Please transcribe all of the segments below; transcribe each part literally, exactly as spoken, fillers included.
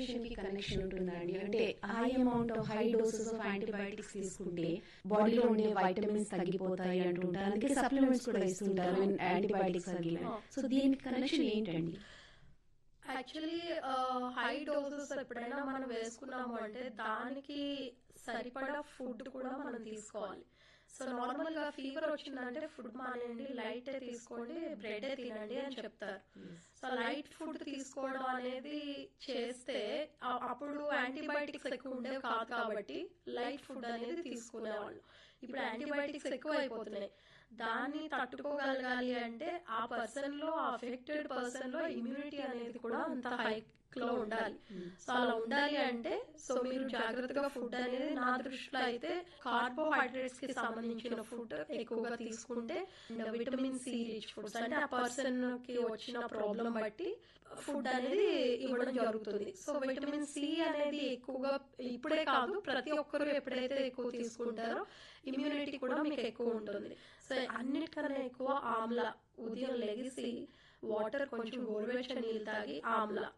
Nutrition కి connection ఉంటుందండి? అంటే high amount of high doses of antibiotics తీసుకుంటే బాడీలో ఉండే వైటమిన్స్ తగ్గిపోతాయి అంటుంటారు, అందుకే సప్లిమెంట్స్ కూడా ఇస్తుంటారు యాంటీబయాటిక్స్ తగ్గిన. సో దీనికి కనెక్షన్ ఏంటండి? యాక్చువల్లీ హై డోసెస్ ఎప్పుడైనా మనం వేసుకున్నాము అంటే దానికి సరిపడా ఫుడ్ కూడా మనం తీసుకోవాలి. సో నార్మల్ గా ఫీవర్ వచ్చిందంటే ఫుడ్ మానేయండి, లైట్ తీసుకోండి, బ్రెడ్ తినండి అని చెప్తారు. సో లైట్ ఫుడ్ తీసుకోవడం అనేది చేస్తే అప్పుడు యాంటీబయాటిక్స్ ఎక్కువ ఉండేవి కాదు కాబట్టి లైట్ ఫుడ్ అనేది తీసుకునేవాళ్ళు. ఇప్పుడు యాంటీబయాటిక్స్ ఎక్కువ అయిపోతున్నాయి. దాన్ని తట్టుకోగలగాలి అంటే ఆ పర్సన్ లో అఫెక్టెడ్ పర్సన్ లో ఇమ్యూనిటీ అనేది కూడా అంత హై లో ఉండాలి. సో అలా ఉండాలి అంటే సో మీరు జాగ్రత్తగా ఫుడ్ అనేది, నా దృష్టిలో అయితే కార్బోహైడ్రేట్స్ కి సంబంధించిన ఫుడ్ ఎక్కువగా తీసుకుంటే, విటమిన్ సి రిచ్ ఫుడ్స్ అంటే ఆ పర్సన్ కి వచ్చిన ప్రాబ్లం బట్టి ఫుడ్ అనేది ఇవ్వడం జరుగుతుంది. సో విటమిన్ సి అనేది ఎక్కువగా ఇప్పుడే కాదు, ప్రతి ఒక్కరు ఎప్పుడైతే ఎక్కువ తీసుకుంటారో ఇమ్యూనిటీ కూడా మీకు ఎక్కువ ఉంటుంది. సో అన్నిటికన్నా ఎక్కువ ఆమ్లా, ఉదయం లెగిసి వాటర్ కొంచెం గోరువెచ్చని నీళ్ళు తాగి ఆమ్లా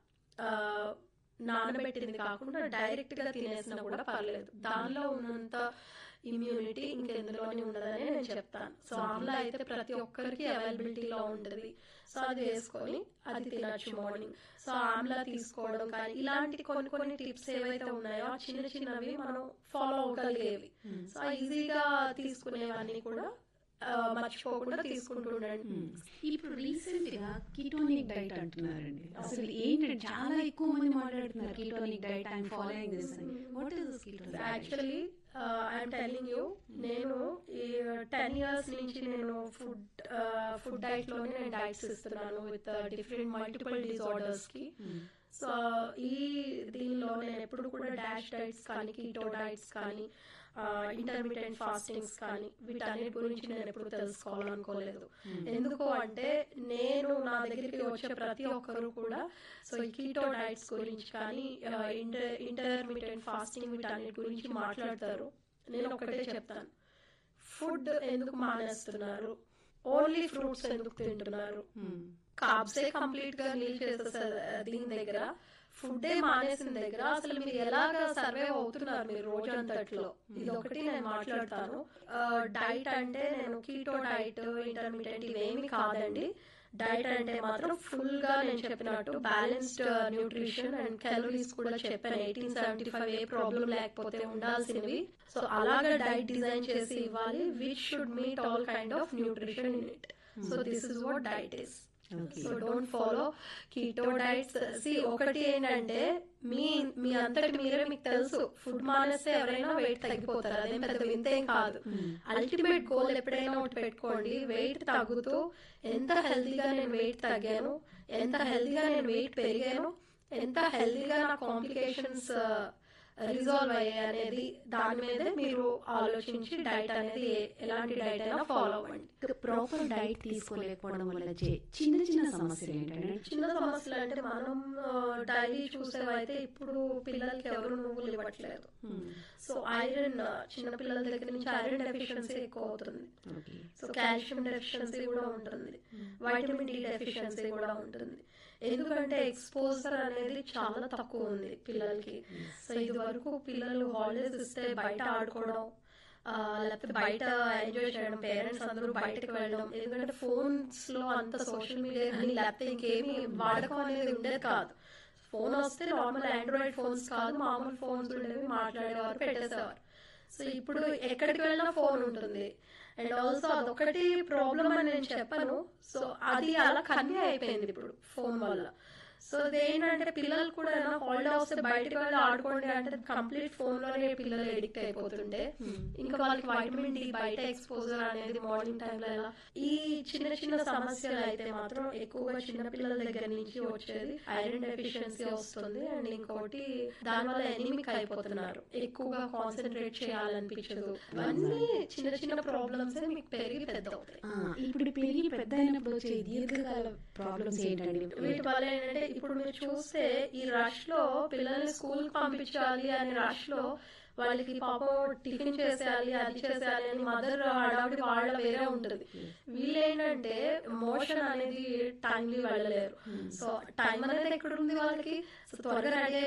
నానబెట్టింది కాకుండా డైరెక్ట్ గా తినేసినా కూడా పర్లేదు, దానిలో ఉన్నంత ఇమ్యూనిటీ ఇంకెందులోనే ఉండదని నేను చెప్తాను. సో ఆమ్లా అయితే ప్రతి ఒక్కరికి అవైలబిలిటీలో ఉంటుంది. సో అది వేసుకొని అది తినచ్చు మార్నింగ్. సో ఆమ్లా తీసుకోవడం కానీ ఇలాంటి కొన్ని కొన్ని టిప్స్ ఏవైతే ఉన్నాయో చిన్న చిన్నవి మనం ఫాలో అవ్వగలిగేవి. సో ఈజీగా తీసుకునేవన్నీ కూడా మర్చిపోకుండా తీసుకుంటూ ఉండండి. ఇప్పుడు రీసెంట్ గా కీటోనిక్ డైట్ అంటున్నారండి, అసలు ఏంటంటే చాలా ఎక్కువ మంది మాట్లాడుతున్నారు ketonic diet, I'm following this అని. What is this ketonic? Actually I'm telling you, నేను ఈ టెన్ ఇయర్స్ నుంచి నేను ఫుడ్ ఫుడ్ డైట్ లోనే నేను డైట్స్ ఇస్తున్నాను విత్ డిఫరెంట్ మల్టిపుల్ డిజార్డర్స్ కి. సో ఈ దీనిలో నేను ఎప్పుడు కూడా డాష్ డైట్స్ కానీ, కీటో డైట్స్ కానీ, ఇంటర్మీడియట్ ఫాస్టింగ్స్ కానీ వీటన్నిటి గురించి నేను ఎప్పుడు తెలుసుకోవాలనుకోలేదు. ఎందుకు అంటే నేను నా దగ్గరికి వచ్చే ప్రతి ఒక్కరు కూడా సో ఈ కీటో డైట్స్ గురించి కానీ, ఇంటర్ ఇంటర్మీడియట్ ఫాస్టింగ్ వీటన్నిటి గురించి మాట్లాడతారు. నేను ఒకటే చెప్తాను, ఫుడ్ ఎందుకు మానేస్తున్నారు, ఓన్లీ ఫ్రూట్స్ ఎందుకు తింటున్నారు, కార్బ్సే కంప్లీట్ గా నీల్ చేసేస్తారు దీని దగ్గర, ఫుడ్ ఏ మానేసిన దగ్గర అసలు మీరు ఎలాగా సర్వైవ్ అవుతున్నారు మీరు రోజంతట్లో, ఇది ఒకటి నేను మాట్లాడతాను. డైట్ అంటే నేను కీటో డైట్, ఇంటర్మీడియట్ ఇవేమి కాదండి. డైట్ అంటే మాత్రం ఫుల్ గా నేను చెప్పినట్టు బ్యాలెన్స్డ్ న్యూట్రిషన్ అండ్ క్యాలరీస్ కూడా చెప్పాను. ఎయిటీన్ సెవెంటీ ఫైవ్ ఏ ప్రాబ్లం లేకపోతే ఉండాల్సినవి. సో అలాగా డైట్ డిజైన్ చేసి ఇవ్వాలి which should meet all kind of nutrition in it. So this is what diet is. So don't follow keto diets. C ఒకటి ఏంటంటే మీ మీ అంతటి మీరే మీకు తెలుసు ఫుడ్ మానేస్తే ఎవరైనా వెయిట్ తగ్గిపోతారు, అదేం పెద్ద వింతేం కాదు. అల్టిమేట్ గోల్ ఎప్పుడైనా ఒకటి పెట్టుకోండి, వెయిట్ తగ్గుతూ ఎంత హెల్దీగా నేను వెయిట్ తగ్గాను, ఎంత హెల్దీగా నేను వెయిట్ పెరిగాను, ఎంత హెల్దీగా నా కాంప్లికేషన్స్ రిజాల్వ్ అయ్యాయి అనేది దాని మీదే మీరు ఆలోచించి డైట్ అనేది ఎలాంటి డైట్ అయినా ఫాలో అవ్వండి. ప్రాపర్ డైట్ తీసుకోలేకపోవడం వల్ల చిన్న చిన్న సమస్యలు ఏంటంటే, చిన్న సమస్యలు అంటే మనం డైలీ చూసేవైతే ఇప్పుడు పిల్లలకి ఎవరు నువ్వులు ఇవ్వట్లేదు. సో ఐరన్ చిన్న పిల్లల దగ్గర నుంచి ఐరన్ డెఫిషియన్సీ ఎక్కువ అవుతుంది. సో కాల్షియం డెఫిషియన్సీ కూడా ఉంటుంది, వైటమిన్ డి డెఫిషియన్సీ కూడా ఉంటుంది. ఎందుకంటే ఎక్స్పోజర్ అనేది చాలా తక్కువ ఉంది పిల్లలకి. సో ఇది వరకు పిల్లలు హాలిడేస్ ఇస్తే బయట ఆడుకోవడం, లేకపోతే బయట ఎంజాయ్ చేయడం, పేరెంట్స్ అందరూ బయటకు వెళ్ళడం, ఎందుకంటే ఫోన్స్ లో అంత సోషల్ మీడియా కానీ లేకపోతే ఇంకేమి వాడకం అనేది ఉండేది కాదు. ఫోన్ వస్తే నార్మల్ ఆండ్రాయిడ్ ఫోన్స్ కాదు, మామూలు ఫోన్స్ ఉండేవి, మాట్లాడేవారు, పెట్టేసేవారు. సో ఇప్పుడు ఎక్కడికి వెళ్ళినా ఫోన్ ఉంటుంది. అండ్ ఆల్సో అదొకటి ప్రాబ్లం అని నేను చెప్పను. సో అది అలా కన్వే అయిపోయింది ఇప్పుడు ఫోన్ వల్ల. సో అదేంటంటే పిల్లలు కూడా హాలిడే వస్తే బయటకు వెళ్ళి ఆడుకోండి అంటే కంప్లీట్ ఫోన్ లోనే పిల్లలు ఎడిక్ట్ అయిపోతుండే, ఇంకా వాళ్ళకి వైటమిన్ డి బయట ఎక్స్పోజర్ అనేది మార్నింగ్ టైంలో ఎలా, ఈ చిన్న చిన్న సమస్యలు అయితే మాత్రం ఎక్కువగా చిన్న పిల్లల దగ్గర నుంచి వచ్చేది ఐరన్ డెఫిషియన్సీ వస్తుంది. అండ్ ఇంకోటి దానివల్ల ఎనిమిక్ అయిపోతున్నారు, ఎక్కువగా కాన్సన్ట్రేట్ చేయాలనిపించదు. అన్ని చిన్న చిన్న ప్రాబ్లమ్స్ మీకు పెరిగి పెద్ద అవుతాయి. ఇప్పుడు పెరిగి పెద్ద అయినప్పుడు వచ్చే దీర్ఘకాల ప్రాబ్లమ్స్ ఏంటండి? వీటి వల్ల ఏంటంటే ఇప్పుడు మీరు చూస్తే ఈ రష్ లో పిల్లల్ని స్కూల్ పంపించాలి అనే రష్ లో వాళ్ళకి పాపం టిఫిన్ చేసేయాలి, అది చేసేయాలి అని మదర్ హడావిడి వాళ్ళ వేరే ఉంటుంది. వీళ్ళేంటంటే మోషన్ అనేది టైంలీ వెళ్ళలేరు. సో టైం అనేది ఎక్కడ ఉంది వాళ్ళకి, సో త్వరగా రెడీ